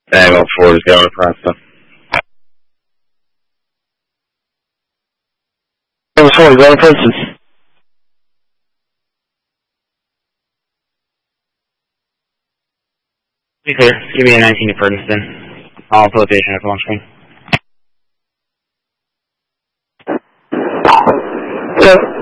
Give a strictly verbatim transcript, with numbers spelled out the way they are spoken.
Angle four is going to Preston. Angle four is going to Preston. Be clear. Give me a nineteen to Ferguson. All facilitation at the launch screen. So,